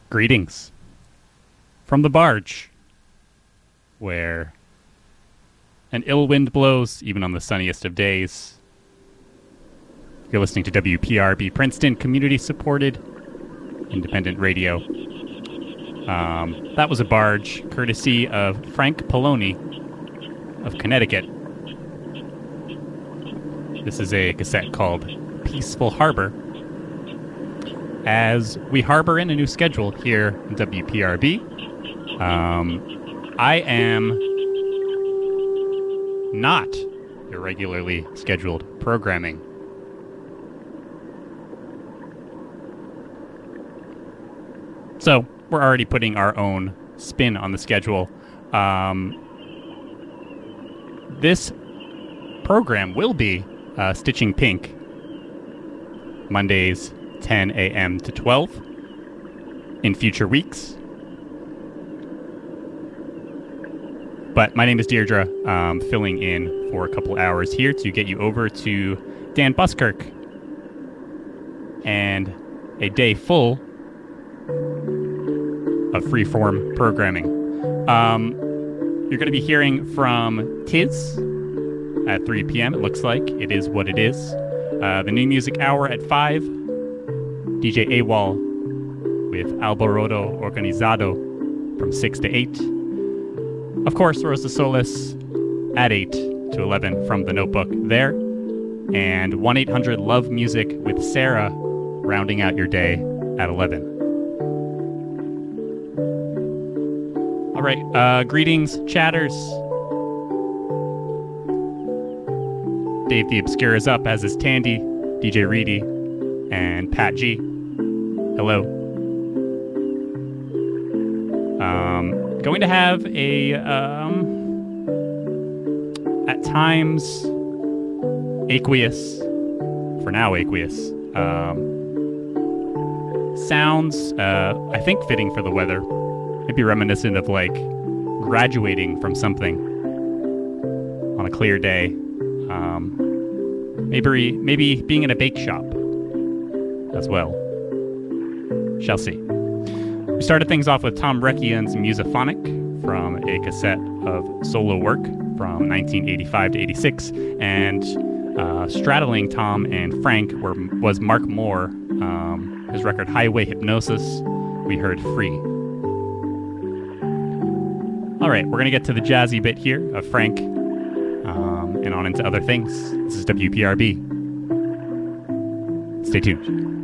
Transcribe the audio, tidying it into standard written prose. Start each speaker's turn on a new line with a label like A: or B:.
A: Greetings from the barge, where an ill wind blows even on the sunniest of days. You're listening to WPRB Princeton, community-supported independent radio. That was a barge, courtesy of Frank Poloni of Connecticut. This is a cassette called Peaceful Harbor. As we harbor in a new schedule here in WPRB, I am not irregularly scheduled programming. So, we're already putting our own spin on the schedule. This program will be Stitching Pink, Mondays 10 a.m. to 12 in future weeks. But my name is Deirdre, filling in for a couple hours here to get you over to Dan Buskirk and a day full of freeform programming. You're going to be hearing from Tiz at 3 p.m. It looks like it is what it is. The New Music Hour at 5. DJ AWOL with Alboroto Organizado from 6 to 8. Of course, Rosa Solis at 8 to 11 from The Notebook there. And 1-800-LOVE-MUSIC with Sarah rounding out your day at 11. All right, greetings, chatters. Dave the Obscure is up, as is Tandy, DJ Reedy, and Pat G. Hello. Going to have a, at times, aqueous, for now aqueous, sounds, I think fitting for the weather. Maybe reminiscent of, like, graduating from something on a clear day. Maybe being in a bake shop as well. Shall see. We started things off with Tom Rekian's Musaphonic from a cassette of solo work from 1985 to 86, and straddling Tom and Frank was Mark Moore. His record Highway Hypnosis, we heard Free. All right, we're going to get to the jazzy bit here of Frank and on into other things. This is WPRB. Stay tuned.